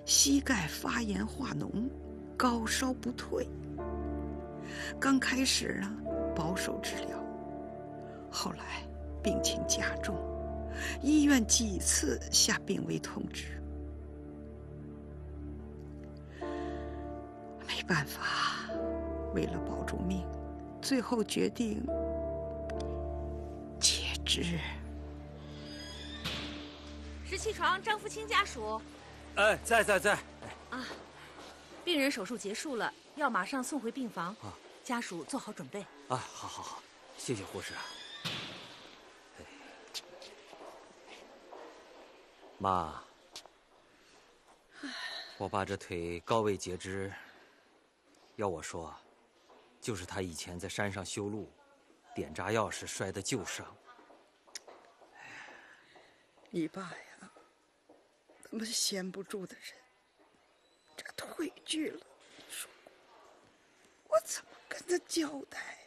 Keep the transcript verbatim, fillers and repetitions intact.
膝盖发炎化脓，高烧不退。刚开始呢，保守治疗，后来病情加重，医院几次下病危通知。没办法，为了保住命，最后决定截肢。 十七床张福清家属。 哎，在在在。 啊，病人手术结束了，要马上送回病房。啊，家属做好准备。 啊，好好好，谢谢护士。哎，妈，我爸这腿高位截肢，要我说，就是他以前在山上修路，点炸药时摔的旧伤。 你爸呀，那么闲不住的人，这腿锯了，说我怎么跟他交代？